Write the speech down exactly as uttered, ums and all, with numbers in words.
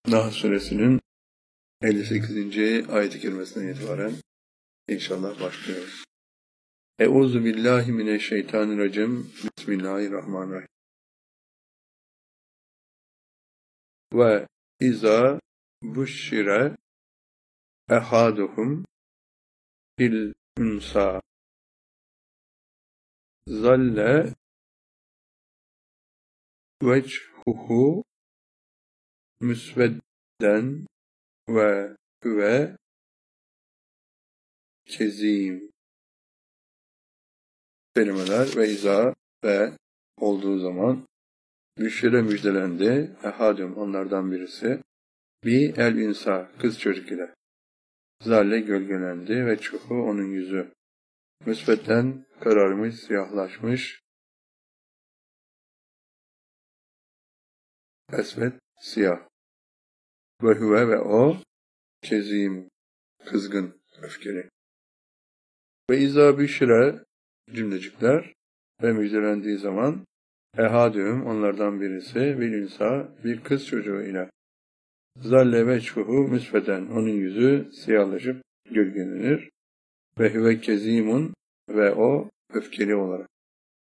Nahl Suresinin elli sekizinci ayet-i kerimesinden itibaren inşallah başlıyoruz. Euzu billahi mineşşeytanirracim. Bismillahirrahmanirrahim. Ve izâ buşşire ehaduhum bil unsa zalle vechuhu müsvedden ve huve kezim. Kelimeler ve izâ ve olduğu zaman müşire müjdelendi. Ehadüm onlardan birisi. Bir el insa kız çocuk ile. Zalle gölgelendi ve çuhu onun yüzü. Müsvedden kararmış, siyahlaşmış. Esved siyah. Ve huve ve o kezim kızgın, öfkeli. Ve izâ büşre cümlecikler ve müjdelendiği zaman ehadüm onlardan birisi bir insa bir kız çocuğu ile. Zalle veçhuhu müsveden onun yüzü siyahlaşıp gölgelenir. Ve huve kezimun ve o öfkeli olarak.